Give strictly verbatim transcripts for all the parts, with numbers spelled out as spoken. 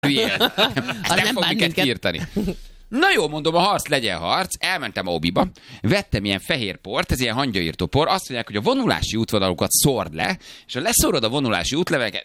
Ezt nem, nem fog minket kiírtani. Na jó, mondom, a harc legyen harc, elmentem a Obiba, vettem ilyen fehér port, ez ilyen hangyaírtó por, azt mondják, hogy a vonulási útvonalukat szórd le, és ha leszórod a vonulási útleveleket,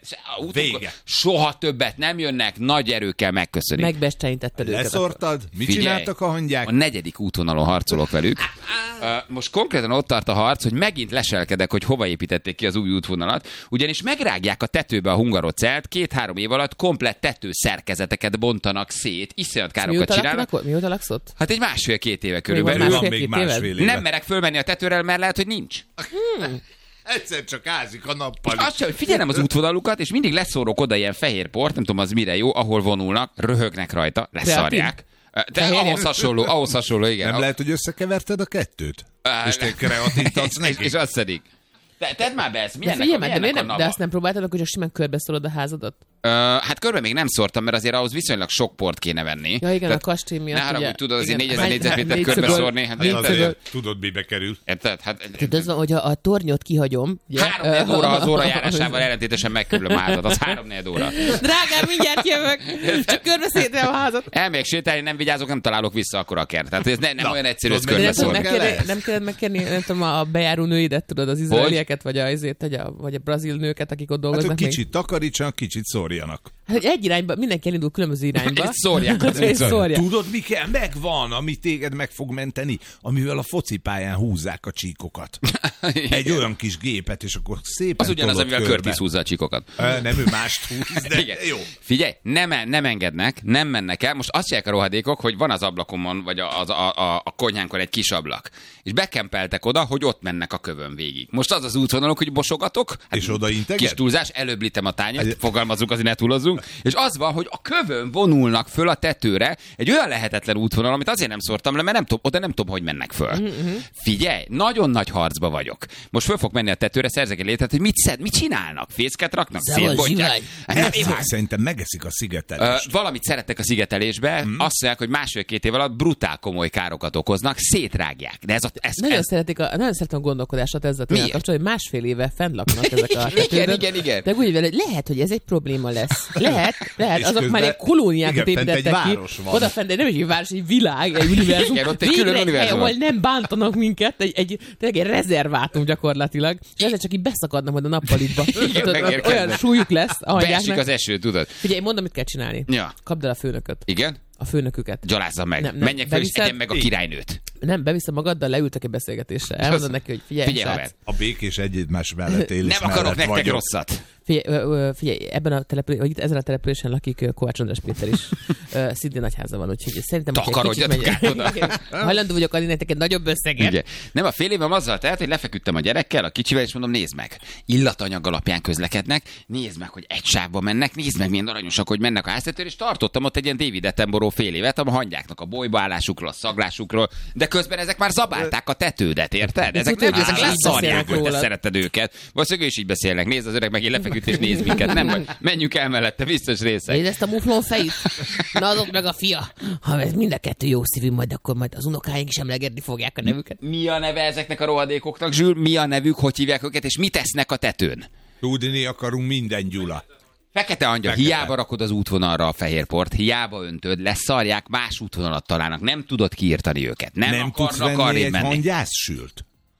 soha többet nem jönnek, nagy erőkkel megköszönik. Megbesteinítetted őket. Leszórtad? Mit Figyelj, csináltak a hangyák? A negyedik útvonalon harcolok velük. Most konkrétan ott tart a harc, hogy megint leselkedek, hogy hova építették ki az új útvonalat, ugyanis megrágják a tetőbe a hungarocelt, két-három év alatt komplett tetőszerkezeteket bontanak szét, iszonyat károkat csinálnak. Mióta laksz ott? Hát egy másfél-két éve körülbelül. Van még másfél éve. Nem merek fölmenni a tetőre, mert lehet, hogy nincs. Hmm. Egyszer csak ázik a nappal. Azt sem, hogy figyelem az útvonalukat, és mindig leszórok oda ilyen fehér port, nem tudom az mire jó, ahol vonulnak, röhögnek rajta, leszarják. De ahhoz hasonló, ahhoz hasonló, igen. Nem lehet, hogy összekeverted a kettőt? Uh, és te kreatítasz neki? És azt szedik. Te, tedd már be ezt, milyennek, de, a, milyennek de, a nava? De azt nem próbáltad, hogy csak simán körbe szólod a házadat? Uh, hát körbe még nem szórtam, mert azért ahhoz viszonylag sok port kéne venni. Ja igen, tehát a kastély miatt. Ne haragudj, ugye, tudod, azért igen, négyezer négyzetméter körbe szórni. Hát azért tudod, mibe kerül. Érted? Hát, tehát az van, hogy a, a tornyot kihagyom. Három óra az óra járásával ellentétesen megkerülöm a házat. Az három óra. Drágám, mindjárt jövök. Csak körbe szétrem a házat. Elmegyek sétálni, nem vigyázok, nem találok vissza akkor a kert. Tehát ez ne, nem Na, olyan egyszerű, ez tudod, körbe szólni. Nem kellett megkérni, nem tudom, a bejáró nőidet, tudod, az izraelieket, vagy a, vagy a, vagy a brazil nőket, akik ott dolgoznak. Hát, kicsit takarítsanak, kicsit szórjanak. Hát egy irányba, mindenki elindul különböző irányba. Szórják. Szórják. Tudod, mi kell? Megvan, ami téged meg fog menteni, amivel a focipályán húzzák a csíkokat. Egy olyan kis gépet, és akkor szépen az ugyanaz, amivel Curtis húzza a csíkokat. Nem, ő mást húz, de igen. Jó. Figyelj, nem, nem engednek, nem mennek el. Most azt mondják a rohadékok, hogy van az ablakomon, vagy a, a, a, a konyhánkon egy kis ablak. És bekempeltek oda, hogy ott mennek a kövön végig. Most az az útvonalok, hogy bosogatok. Hát és oda integed? Kis túlzás, előbb littem a tányért, fogalmazunk, azért ne túlozzunk. És az van, hogy a kövön vonulnak föl a tetőre egy olyan lehetetlen útvonal, amit azért nem szórtam le, mert nem tudom, oda nem tudom, hogy mennek föl. Mm-hmm. Figyelj, nagyon nagy harcba vagyok. Most föl fog menni a tetőre, szerzek egy létet, hogy mit szed, mit csinálnak? Fészket raknak? Szétbontják? Szerintem megeszik a szigetelést. Uh, valamit szerettek a szigetelésbe, mm. azt mondják, hogy másfél-két év alatt brutál komoly károkat okoznak, szétrágják. De ez a, ez, nagyon, ez... szeretik a, nagyon szeretem a gondolkodását ezzel tényleg kapcsolatban, hogy másfél éve fenn laknak ezek a tetőben. Igen, igen, igen. De úgy vele, lehet, hogy ez egy probléma lesz. Lehet, lehet, azok közben, már egy kolóniákat építettek ki. Oda fent, nem is egy város, egy világ, egy univerzum. Igen, ott egy külön univerzum. Ahol nem bántanak minket, egy, egy, egy, egy rezervátum gyakorlatilag. És ezzel csak így beszakadnak majd a nappalitba. Olyan súlyuk lesz a hangyáknak. Beesik az eső, tudod. Figyelj, mondom, mit kell csinálni. Ja. Kapd el a főnököt. Igen? A főnöküket. Gyalázza meg. Nem, nem. Menjek fel, és egyen meg a királynőt. Nem, beviszem magaddal, leültek egy beszélgetésre. Elmondod neki, hogy figyelj, figyelj a békés egymás mellett él. Nem akarok nektek vagyok. rosszat. Figyelj, figyelj, ebben a településen, vagy ezen a településen lakik Kovács András Péter is. Szintén nagyháza van, úgyhogy szerintem... Takarodjatok oda. Hajlandó vagyok adni nektek egy nagyobb összeget. Ugye. Nem, a fél évem azzal telt, hogy lefeküdtem a gyerekkel, a kicsivel, és mondom, nézd meg. Illatanyag alapján közlekednek, nézd meg, hogy egy sávba mennek, nézd meg, milyen aranyosak, hogy mennek a háztetőre, és tartottam ott egy ilyen David Attenborough fél évet, a hangyáknak a bolybaállásukról, a szaglásukról, de közben ezek már zabálták a tetődet, érted? Ezek nem, ezek leszarják, hogy te szereted őket. Valószínűleg is így beszélnek. Nézd az öreg meg, én lefeküdt és nézd minket. Nem, vagy menjünk el mellette, biztos részek. Nézd ezt a muflon fejét. Na azok meg a fia. Ha ez mind a kettő jó szívű, majd akkor majd az unokáink is emlegetni fogják a nevüket. Mi a neve ezeknek a rohadékoknak, Zsül? Mi a nevük, hogy hívják őket, és mit tesznek a tetőn? Tudni akarunk minden, Gyula. Fekete angyal, Fekete. Hiába rakod az útvonalra a fehérport, hiába öntöd, leszarják, más útvonalat találnak, nem tudod kiírtani őket. Nem, nem tudsz venni egy hangyászsült?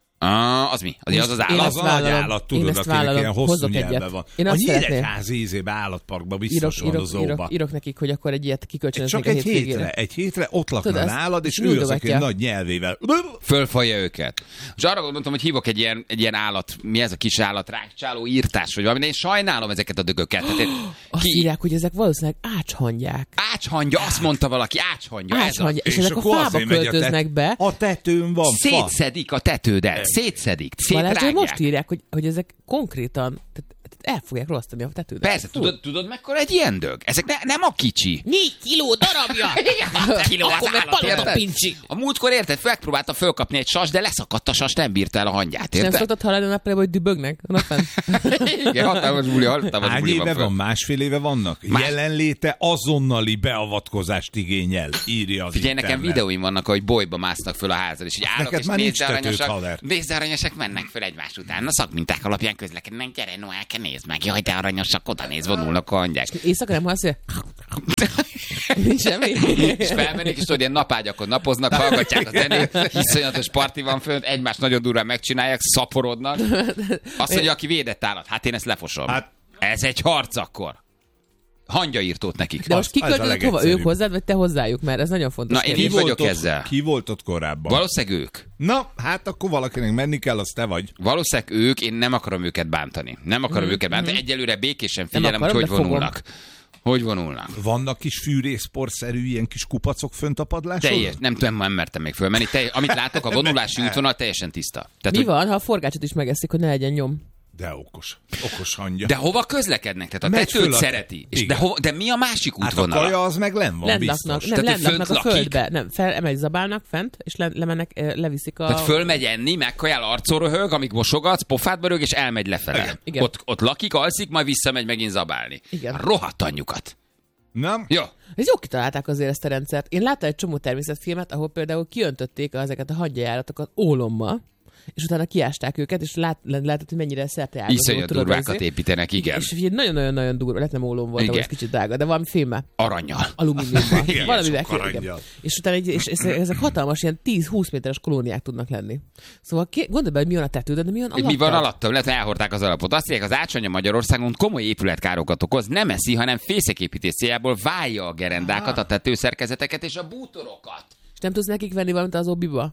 Ah, az mi? Az az, az állat? Az a nagy állat, tudod, akinek ilyen hosszú nyelve van. Én a Nyíregyházi ízébe állatparkban biztos írok, van a zóba. Írok, írok nekik, hogy akkor egy ilyet kikölcsönöznék Csak a egy hétre, egy hétre ott lakna tudod, nálad, és ő az, aki nagy nyelvével. Fölfalja őket. És arra gondoltam, hogy hívok egy ilyen, egy ilyen állat, mi ez a kis állat, rákcsáló írtás, vagy valami, de én sajnálom ezeket a dögöket. Én, azt ki... írják, hogy ezek valószínűleg ácshangyák. Ácshangya, azt mondta valaki, ácshangya. Ácshangya, és, és ezek a fába költöznek be. A tetőn van fa. Szétszedik a tetődet, szétszedik. Balázs, most írják, hogy, hogy ezek konkrétan tehát el fogják rossztani a tetődet. Persze, tudod, tudod mekkora egy ilyen dög? Ezek ne, nem a kicsi. Négy kiló darabja! kiló akkor meg palota-pincsi. A múltkor érted, megpróbálta fölkapni egy sas, de leszakadt a sas, nem bírta el a hangyát, érted? Nem szoktad hallani a nappalában, hogy dübögnek? Igen, hatalmas buli, hatalmas Hány buli éve van, van? Másfél éve vannak? Más... Jelenléte azonnali beavatkozást igényel, írja az Figyelj, internet. nekem videóim vannak, hogy bolyba másznak föl a házad, és így állok, neked és már nincs nézd tetőd, haver. nézd mennek föl egymás után. A szakminták alapján közlekednek, gyere, Noel, nézd meg, jaj, de aranyosak, oda néz, vonulnak a hangyák. Éjszaka nem hasz, hogy nincs semmi. És felmennék, és tudod, ilyen napágyakon napoznak, hallgatják a zenét, hiszonyatos parti van fönt, egymást nagyon durván megcsinálják, szaporodnak. Azt mondja, aki védett állat, hát én ezt lefosom. Hát... Ez egy harc akkor. Hangyaírtót nekik. De most kiköltözött hova? Ők hozzád, vagy te hozzájuk? Mert ez nagyon fontos. Na, én így vagyok ott, ezzel. Ki volt ott korábban? Valószínűleg ők. Na, hát akkor valakinek menni kell, az te vagy. Valószínűleg ők, én nem akarom őket bántani. Nem akarom mm, őket bántani. Mm. Egyelőre békésen figyelem, akarom, hogy hogy vonulnak. Hogy vonulnak? Vannak kis fűrészporszerű ilyen kis kupacok fönt a padláson? Teljes, nem tudom, nem mertem még fölmenni. Teljes, amit látok, a vonulási útvonal teljesen tiszta. Tehát, Mi hogy... van, ha a forgácsot is megeszik, hogy ne legyen nyom? De okos. Okos hangya. De hova közlekednek? Tehát a Megy tetőt a... szereti. És de, hova, de mi a másik útvonal? Hát a kaja az meg lenn van, lent biztos. Laknak, nem, lent laknak a földbe. Nem, fel, zabálnak fent, és le, lemennek, leviszik a... Tehát fölmegy enni, megkajál, arcon röhög, amíg mosogatsz, pofádba rög, és elmegy lefele. Igen. Igen. Ott, ott lakik, alszik, majd visszamegy megint zabálni. Igen. Rohadt anyjukat. Nem? Jó. Ez jó kitalálták azért ezt a rendszert. Én láttam egy csomó természetfilmet, ahol például kiöntötték ezeket a hangyajáratokat ólommal, és utána kiásták őket, és lát, lehetett, hogy mennyire szerteágazó. Iszonyat durvákat építenek, igen. És ugye nagyon-nagyon-nagyon durva, lehet nem ólom volt, vagy kicsit drága, de valami fémmel. Aranyjal. Alumíniummal. Valamivel kérem. És utána egy, és ezek hatalmas, ilyen tíz-húsz méteres kolóniák tudnak lenni. Szóval gondolj be, hogy mi van a tetődön, de mi van alatta? Mi van alatta? Lehet, hogy elhordták az alapot. Azt mondják, az ácsanya Magyarországon komoly épületkárokat okoz, nem eszi, hanem fészeképítés céljából válja a gerendákat, a tetőszerkezeteket és a bútorokat. És nem tudsz nekik venni valamit az obiba?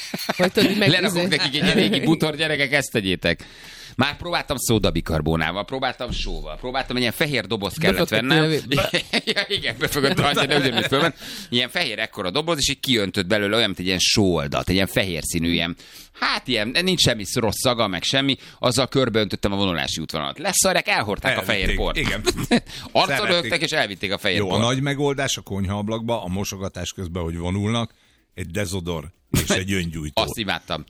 Lerakok nekik egy régi bútor, gyerekek, ezt tegyétek. Már próbáltam szódabikarbónával, próbáltam sóval, próbáltam, egy ilyen fehér doboz kellett vennem. Ja, igen, befögött a hangja, de ugyanúgy fölment. Ilyen fehér ekkora doboz, és így kiöntött belőle olyan, mint egy ilyen sóoldat, egy ilyen fehér színű, ilyen, hát ilyen, nincs semmi rossz szaga, meg semmi, azzal körbeöntöttem a vonulási útvonalat. Leszarják, elhordták elvitték, a fehér port. Igen. Arcon rögtek, és elvitték a fehér Jó, port. Jó, a nagy megoldás a konyhaablakba, a mosogatás közben, hogy vonulnak, egy dezodor és egy öngyújtó. Azt imádtam.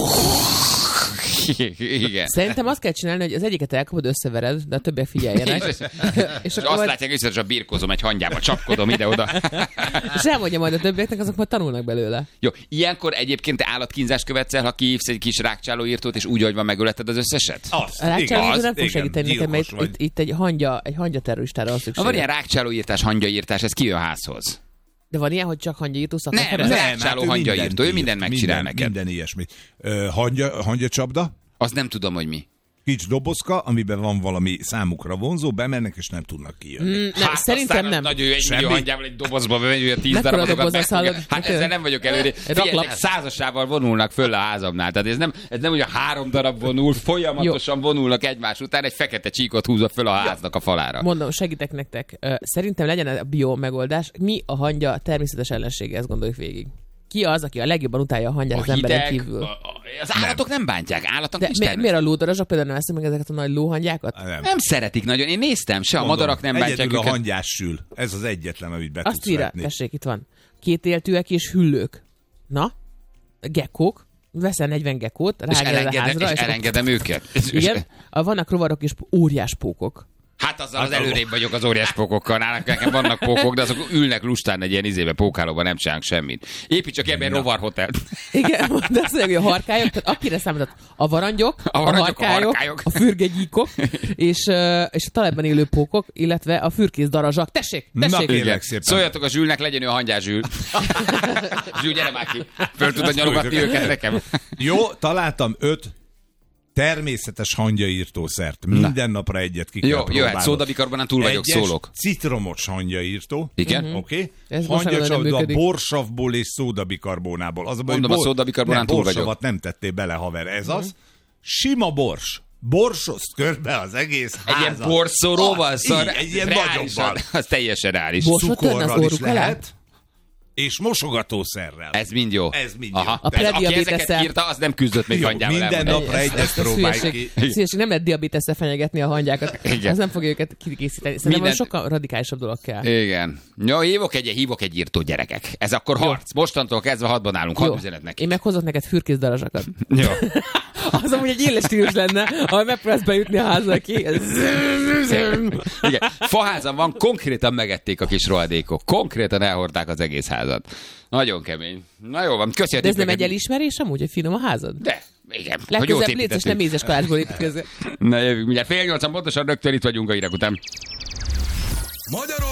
Igen. Szerintem azt kell csinálni, hogy az egyiket elkapod, összevered, de a többiek figyeljenek. és, és azt majd... látják, hogy a birkozom egy hangyába, csapkodom ide-oda. És elmondja majd a többieknek, azok majd tanulnak belőle. Jó, ilyenkor egyébként állatkínzást követsz el, ha kihívsz egy kis rákcsálóírtót, és úgy, hogy van, megöleted az összeset? Azt, a rákcsálóírtó nem fog segíteni nekem, mert itt, itt egy hangya, egy hangya terroristára van szükség. Ha van ilyen rákcsálóírtás, hangyaírtás, ez ki jön házhoz? De van ilyen, hogy csak hangyaírtó szakember? Nem, nem, rákcsáló hát hangyaírtó, ő mindent megcsinál minden, neked. Minden ilyesmi. Uh, hangya, hangyacsapda? Azt nem tudom, hogy mi. Kics dobozka, amiben van valami számukra vonzó, bemennek és nem tudnak kijönni. Mm, nem, hát szerintem nem. Nagyon egy millió hangyával egy dobozba bemegy, hogy a tíz darabokat megfogja. Hát ezzel nem vagyok előre. Figyelj, százasával vonulnak föl a házamnál. Tehát ez nem, ez nem, hogy a három darab vonul, folyamatosan vonulnak egymás után, egy fekete csíkot húzza föl a háznak a falára. Mondom, segítek nektek. Szerintem legyen a bio megoldás. Mi a hangya természetes ellensége, ezt gondoljuk végig. Ki az, aki a legjobban utálja a hangyát az emberen kívül? A, a, az állatok nem, nem bántják, állatok de is mi, miért a lódarazsok például nem eszik meg ezeket a nagy lóhangyákat? Nem. nem szeretik nagyon, én néztem, se Mondom, a madarak nem bántják őket. Egyedül a hangyás sül. Ez az egyetlen, amit be Azt tudsz írja, vetni. tessék, itt van. Kétéltőek és hüllők. Na? Gekkók. Veszel negyven gekkót, rágel a házra. És elengedem őket. Igen. Vannak rovarok és óriás pókok. Hát azzal hát az előrébb vagyok az óriás pókokkal. Nálunk nekem vannak pókok, de azok ülnek lustán egy ilyen izébe, pókálóban, nem csinálnak semmit. Építs csak ebben rovarhotelt. Igen, de azt mondja, hogy a harkályok, tehát akire számított a varangyok, a, varangyok, a harkályok, a, harkályok. a fürgegyíkok, és, és a talajban élő pókok, illetve a fürkész darazsak. Tessék, tessék! Na, kérlek szépen. Szóljatok a Zsülnek, legyen ő a hangyás Zsül. Zsül, gyere már ki. Föl tudod nyalogatni őket nekem. Jó, találtam öt természetes hangyaírtószert. Minden napra egyet ki kell Jó, próbálnom. jöhet, szódabikarbonán túl vagyok, Egyes szólok. citromos hangyaírtó. Igen. Uh-huh. Oké. Okay. Hangyacsapda borsavból és szódabikarbónából. Az a Mondom, bor... a szódabikarbonán túl vagyok. Borsavat nem tettél bele, haver. Ez uh-huh. az. Sima bors. Borsoszt körbe az egész házat. Egy ilyen borszoróval szar. Egy ilyen nagyobban. Az teljesen reális. Cukorral is lehet. És mosogatószerrel. Ez mind jó. Ez mind Aha. jó. A prediabétesszel. Írta, az nem küzdött még jó, hangyával. Minden napra egyet próbálj ki. Szíveség, nem lehet diabétesszel fenyegetni a hangyákat. Igen. Ez nem fogja őket kikészíteni. Szerintem minden... sokkal radikálisabb dolog kell. Igen. Jó, hívok egy, hívok egy írtó, gyerekek. Ez akkor jó. Harc. Mostantól kezdve hadban állunk. Hadd üzenet neki. Én meghozok neked fürkész darazsakat. Jó. Az amúgy egy éles stílus lenne, ahol megpróbálsz bejutni a házra ki. Igen. Faházam van, konkrétan megették a kis rohadékok. Konkrétan elhordták az egész házat. házat. Nagyon kemény. Na jó van, köszi a De ez nem tippeket. egy elismerés amúgy, hogy finom a házad? De, igen. hogy jót Legközelebb légy, és építettünk. nem mézes kalácsból építkezzél. Na jövünk, mindjárt fél nyolcan pontosan rögtön itt vagyunk a hírek után. Magyarország